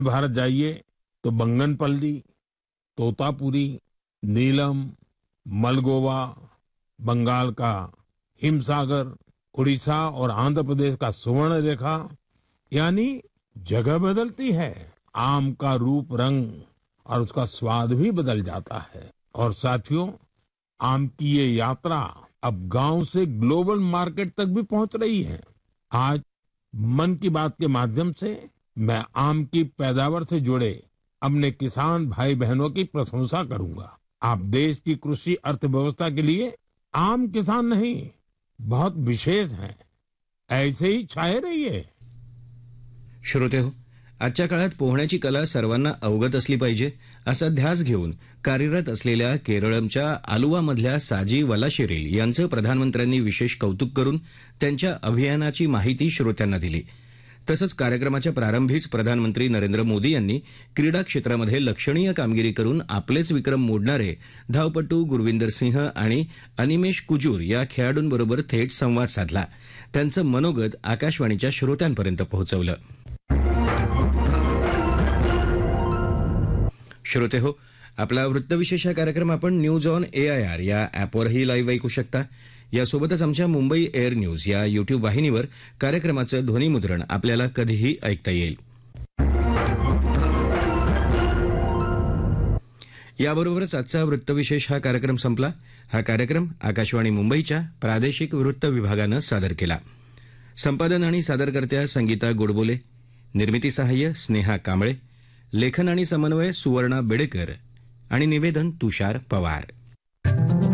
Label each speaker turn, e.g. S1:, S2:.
S1: भारत जाइए तो बंगनपल्ली, तोतापुरी, नीलम, मलगोवा, बंगाल का हिमसागर, उड़ीसा और आंध्र प्रदेश का सुवर्ण रेखा, यानी जगह बदलती है, आम का रूप रंग और उसका स्वाद भी बदल जाता है। और साथियों, आम की ये यात्रा अब गांव से ग्लोबल मार्केट तक भी पहुंच रही है। आज मन की बात के माध्यम से मैं आम की पैदावार से जुड़े अपने किसान भाई बहनों की प्रशंसा करूंगा। आप देश की कृषि अर्थव्यवस्था के लिए आम किसान नहीं, बहुत विशेष हैं। ऐसे ही छाये रहिए।
S2: श्रोते हो, आजच्या काळात पोहण्याची कला सर्वांना अवगत असली पाहिजे असा ध्यास घेऊन कार्यरत असलेल्या केरळमच्या आलुवामधल्या साजी वलाशिरील यांचं प्रधानमंत्र्यांनी विशेष कौतुक करून त्यांच्या अभियानाची माहिती श्रोत्यांना दिली. तसंच कार्यक्रमाच्या प्रारंभीच प्रधानमंत्री नरेंद्र मोदी यांनी क्रीडा क्षेत्रामध्ये लक्षणीय कामगिरी करून आपलेच विक्रम मोडणारे धावपटू गुरविंदर सिंह आणि अनिमेश कुजूर या खेळाडूंबरोबर थेट संवाद साधला. त्यांचं मनोगत आकाशवाणीच्या श्रोत्यांपर्यंत पोहोचवलं. श्रोते हो, आपला वृत्तविशेष हा कार्यक्रम आपण न्यूज ऑन एआयआर या ॲपवरही लाईव्ह ऐकू शकता. यासोबतच आमच्या मुंबई एअर न्यूज या युट्यूब वाहिनीवर कार्यक्रमाचं ध्वनीमुद्रण आपल्याला कधीही ऐकता येईल. याबरोबरच आजचा वृत्तविशेष हा कार्यक्रम संपला. हा कार्यक्रम आकाशवाणी मुंबईच्या प्रादेशिक वृत्त विभागानं सादर केला. संपादन आणि सादरकर्त्या संगीता गोडबोले, निर्मिती सहाय्य स्नेहा कांबळे, लेखन आणि समन्वय सुवर्णा बेडेकर आणि निवेदन तुषार पवार.